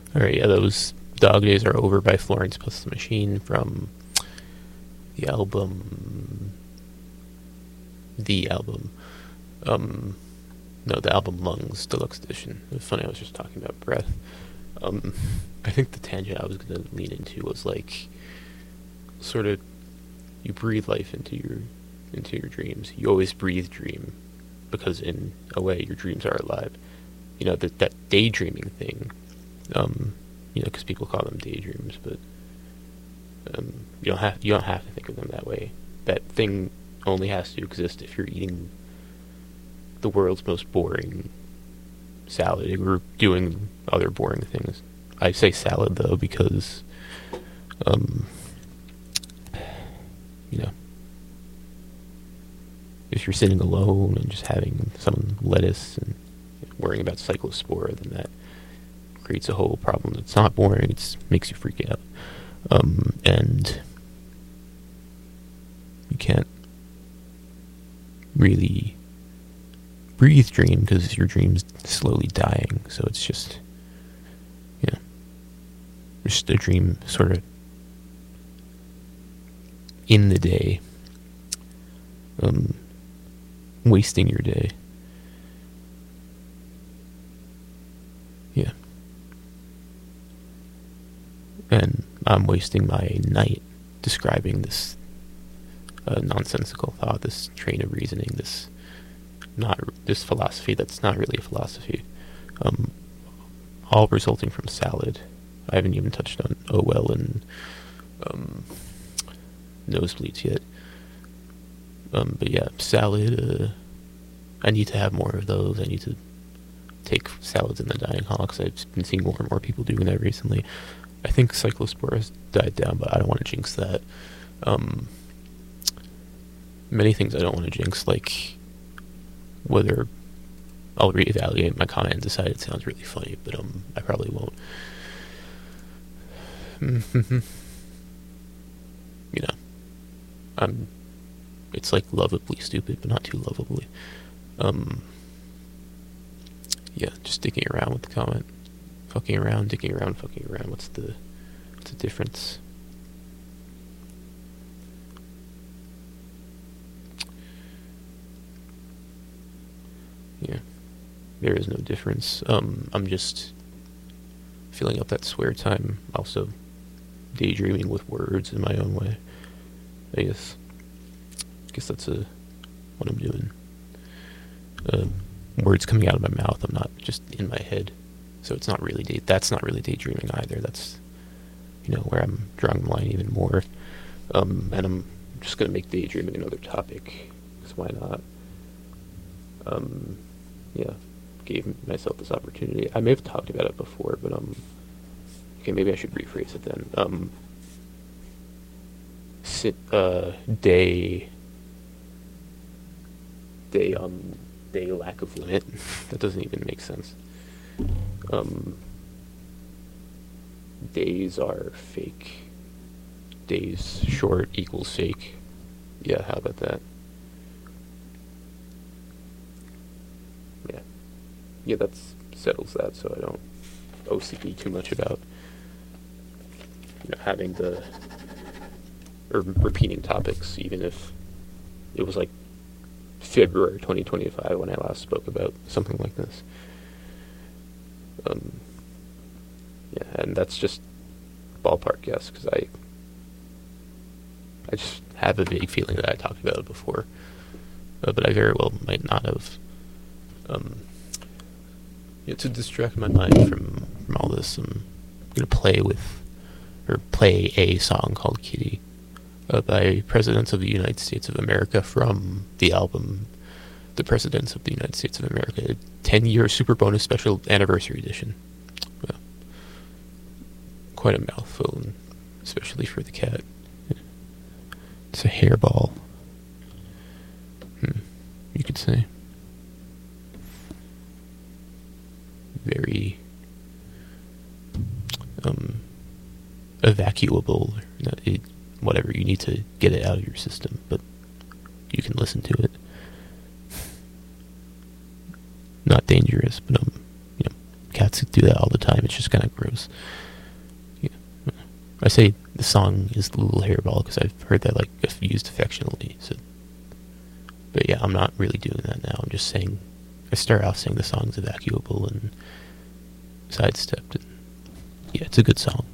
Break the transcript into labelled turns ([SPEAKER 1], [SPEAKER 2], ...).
[SPEAKER 1] Alright, yeah, those Dog Days Are Over by Florence Plus the Machine from the album. The album. Um, no, the album Lungs Deluxe Edition. It was funny, I was just talking about breath. Um, I think the tangent I was going to lean into was like, sort of, you breathe life into your dreams. You always breathe dream because in a way your dreams are alive. You know that daydreaming thing. Because people call them daydreams, but you don't have to think of them that way. That thing only has to exist if you're eating the world's most boring salad or doing other boring things. I say salad though because um, you know, if you're sitting alone and just having some lettuce and worrying about cyclospora, then that creates a whole problem that's not boring. It makes you freak out. And you can't really breathe dream because your dream's slowly dying. So it's just, just a dream sort of in the day, wasting your day. Yeah. And I'm wasting my night describing this nonsensical thought, this train of reasoning, this philosophy that's not really a philosophy, all resulting from salad. I haven't even touched on oh well and nosebleeds yet. But yeah, salad. I need to have more of those. I need to take salads in the dining hall because I've been seeing more and more people doing that recently. I think cyclospora has died down, but I don't want to jinx that. Many things I don't want to jinx, like whether I'll reevaluate my comment and decide it sounds really funny, but I probably won't. You know, it's like lovably stupid, but not too lovably. Yeah, just digging around with the comment. Fucking around, digging around, fucking around. What's the difference? Yeah, there is no difference. I'm just filling up that swear time, also daydreaming with words in my own way. I guess that's what I'm doing. Words coming out of my mouth. I'm not just in my head. So it's not really that's not really daydreaming either. That's where I'm drawing the line even more. And I'm just gonna make daydreaming another topic. Because why not? Yeah, gave myself this opportunity. I may have talked about it before, but okay, maybe I should rephrase it then. Day lack of limit. That doesn't even make sense. Days are fake. Days short equals fake. Yeah, how about that? Yeah, that settles that, so I don't OCD too much about having or repeating topics, even if it was like February 2025 when I last spoke about something like this. Yeah, and that's just ballpark guess, because I just have a vague feeling that I talked about it before, but I very well might not have. To distract my mind from all this, I'm gonna play a song called Kitty by Presidents of the United States of America from the album The Presidents of the United States of America 10-year Super Bonus Special Anniversary Edition. Well, quite a mouthful, especially for the cat. It's a hairball. You could say. Very evacuable, whatever, you need to get it out of your system, but you can listen to it. Not dangerous, but cats cats do that all the time. It's just kind of gross. Yeah. I say the song is the little hairball because I've heard that like used affectionately. So, but yeah, I'm not really doing that now. I'm just saying. I start off saying the song's evacuable and sidestepped. And yeah, it's a good song.